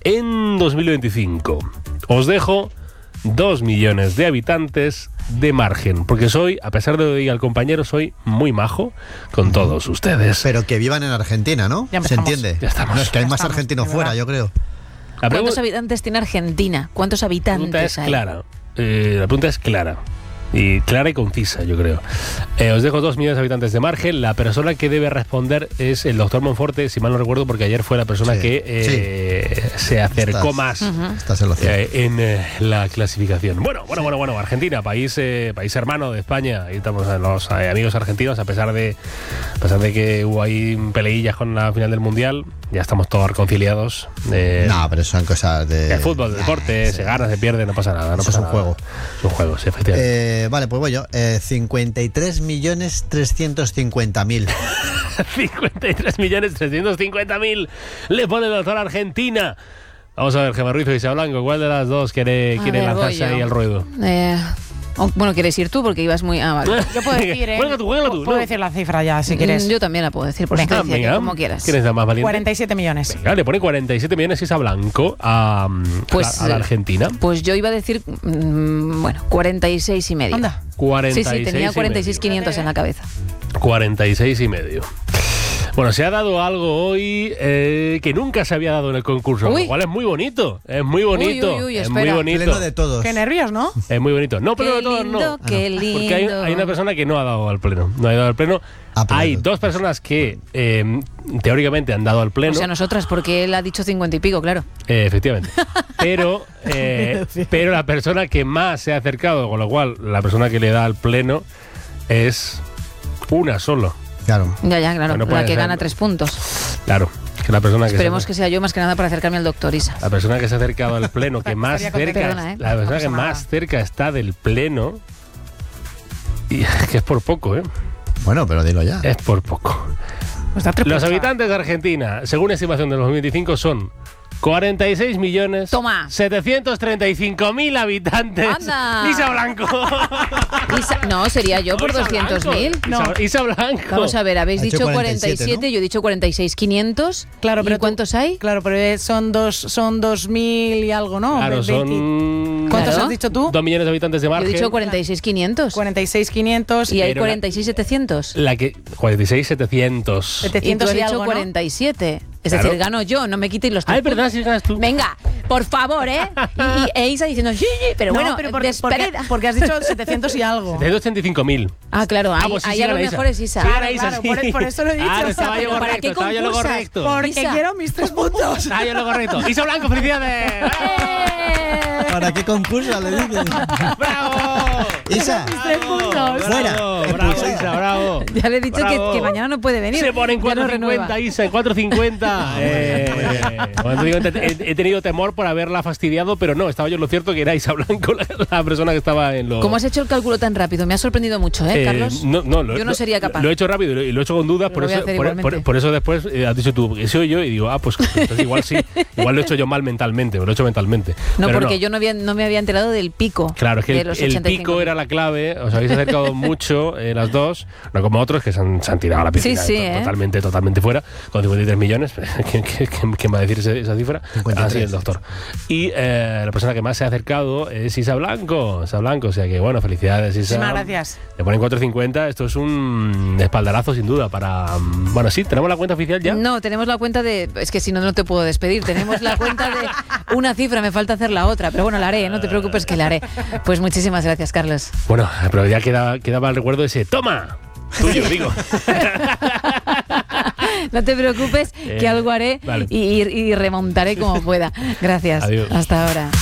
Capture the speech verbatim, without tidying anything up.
en dos mil veinticinco. Os dejo dos millones de habitantes de margen, porque soy, a pesar de oír al compañero, soy muy majo con todos ustedes. Pero que vivan en Argentina, ¿no? Ya ¿Se empezamos. entiende? Ya estamos. No, es que hay Ya más estamos, argentinos de fuera, verdad. yo creo. La ¿Cuántos pregu- habitantes tiene Argentina? ¿Cuántos La pregunta habitantes es hay? clara. Eh, la pregunta es clara. Y clara y concisa, yo creo. Eh, os dejo dos millones de habitantes de margen. La persona que debe responder es el doctor Monforte, si mal no recuerdo, porque ayer fue la persona Sí, que eh, se acercó Estás- más Estás en lo cierto. eh, en eh, la clasificación. Bueno, bueno, bueno, bueno. Argentina, país eh, país hermano de España. Ahí estamos eh, los eh, amigos argentinos, a pesar de a pesar de que hubo ahí peleillas con la final del Mundial, ya estamos todos reconciliados. Eh, No, pero son cosas de... el fútbol, el deporte, Sí. se gana, se pierde, no pasa nada. No Eso pasa es un nada. juego. Es un juego, sí, efectivamente. Eh, vale, pues voy yo. Eh, cincuenta y tres millones trescientos cincuenta mil. cincuenta y tres millones trescientos cincuenta mil le pone el doctor Argentina. Vamos a ver, Gemma Ruiz o Isa Blanco, ¿cuál de las dos quiere, A quiere ver, voy lanzarse yo. ahí al ruedo? Eh, oh, bueno, ¿quieres ir tú? Porque ibas muy... Ah, vale. Yo puedo decir, ¿eh? Juega tú, juega tú, Puedo ¿no? decir la cifra ya, si quieres. Mm, Yo también la puedo decir, por Venga, supuesto, venga. como quieras. ¿Quién es la más valiente? cuarenta y siete millones. Venga, le pone cuarenta y siete millones Isa Blanco a, Pues, a, la, a la Argentina. Pues yo iba a decir, mm, bueno, cuarenta y seis y medio. Anda. cuarenta y Sí, seis sí, tenía y cuarenta y seis medio. quinientos en la cabeza. cuarenta y seis y medio. Bueno, se ha dado algo hoy eh, que nunca se había dado en el concurso, Uy. lo cual es muy bonito, es muy bonito, Uy, uy, uy, es muy espera. bonito, Pleno de todos. Qué nervios, ¿no? es muy bonito. No, pero Qué de todos lindo, no. qué lindo. Porque hay, hay una persona que no ha dado al pleno, no ha dado al pleno. Ah, pero- Hay dos personas que eh, teóricamente han dado al pleno, O sea, nosotras, porque él ha dicho cincuenta y pico, claro. eh, efectivamente. Pero, eh, pero la persona que más se ha acercado, con lo cual la persona que le da al pleno es una solo. Claro. Ya, ya, claro. No la puede que ser. gana tres puntos. Claro, que la persona que Esperemos se, que sea yo, más que nada, para acercarme al doctor Isa. la persona que se ha acercado al pleno, que más Estaría cerca, contenta. Perdona, ¿eh? la persona No que pasa más nada. cerca está del pleno, y es que es por poco, ¿eh? Bueno, pero dilo ya. Es por poco. Pues da tres Los puntos. habitantes de Argentina, según estimación de dos mil veinticinco, son cuarenta y seis millones Toma. setecientos treinta y cinco mil habitantes. Anda. Isa Blanco. Isa- no, sería yo por Isa doscientos Blanco. mil. Isa, Isa Blanco. Vamos a ver, habéis Ha hecho dicho cuarenta y siete, cuarenta y siete, ¿no? yo he dicho cuarenta y seis quinientos. Claro, ¿Y pero tú- cuántos hay? Claro, pero eh, son dos, son dos mil y algo, ¿no? Claro, Ve- veinte. son ¿Cuántos Claro. has dicho tú? dos millones de habitantes de Yo he margen. dicho cuarenta y seis quinientos. cuarenta y seis quinientos. Y hay Pero la- cuarenta y seis setecientos. La que cuarenta y seis setecientos. Y tú setecientos has y dicho algo, ¿no? cuarenta y siete. Es Claro. decir, gano yo, no me quites los tres Ah, es verdad, si ganas tú. puntos. Venga, por favor, ¿eh? Y, y e Isa diciendo, sí, sí, pero No, bueno, pero por- porque, despedida. porque has dicho setecientos y algo. setecientos ochenta y cinco mil. Ah, claro, ahí, Ah, pues sí, ahí sí a lo gana Isa. mejor es Isa. Sí, gana Claro, Isa, claro, sí. por- por eso lo he dicho, Ah, o sea, estaba yo pero ¿para correcto, qué estaba yo lo concursas? correcto. Porque Isa. quiero mis tres puntos. Estaba yo lo correcto. Isa Blanco, felicidades. ¡Eh! ¿Para qué concursa le dices? ¡Bravo! Isa, tres puntos. Fuera. Bravo, bravo, Isa, bravo. Ya le he dicho que, Bravo. que mañana no puede venir. Se pone en Ya no cuatro renueva. cincuenta, Isa, en cuatro cincuenta. Eh, cuatro cincuenta. he, he tenido temor por haberla fastidiado, pero no, estaba yo en lo cierto que era Isa Blanco la, la persona que estaba en lo... ¿Cómo has hecho el cálculo tan rápido? Me ha sorprendido mucho, ¿eh, Eh, Carlos? no, no, lo- Yo no lo- sería capaz. Lo he hecho rápido y lo, y lo he hecho con dudas, Lo por voy a eso, hacer por, igualmente. por- por eso después eh, has dicho tú que soy yo y digo, ah, pues entonces igual sí, igual lo he hecho yo mal mentalmente, lo he hecho mentalmente. No, Pero porque yo no, había, no me había enterado del pico. Claro, es que de el, los el ochenta y cinco pico mil. era la clave, os habéis acercado mucho eh, las dos, no como otros que se han, se han tirado a la piscina Sí, sí, to- ¿eh? totalmente, totalmente fuera, con cincuenta y tres millones. ¿Quién, quién- quién- quién va a decir ese- esa cifra? cincuenta y Ah, sí, tres. el doctor. Y eh, la persona que más se ha acercado es Isa Blanco, Isa Blanco, o sea que bueno, felicidades Isa. Muchísimas gracias. Le ponen cuatro cincuenta, esto es un espaldarazo sin duda para... mm, Bueno, sí, tenemos la cuenta oficial ya. No, tenemos la cuenta de... Es que si no, no te puedo despedir. Tenemos la cuenta de una cifra, me falta hacer la otra. Pero bueno, la haré, no te preocupes que la haré. Pues muchísimas gracias, Carlos. Bueno, pero ya queda, quedaba el recuerdo ese. ¡Toma! Tuyo, digo. No te preocupes que Eh, algo haré vale. y, y- y remontaré como pueda. Gracias. Adiós. Hasta ahora.